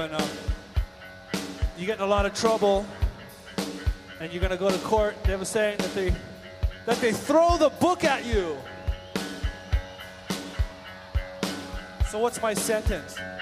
And, you get in a lot of trouble, and you're gonna go to court. They were saying that they throw the book at you. So what's my sentence?